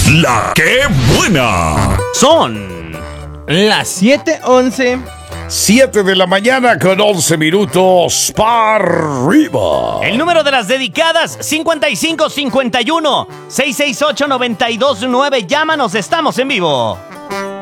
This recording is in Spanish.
La que buena. Son las 7:11. 7 de la mañana con 11 minutos para arriba. El número de las dedicadas, 5551-668-929. Llámanos, estamos en vivo.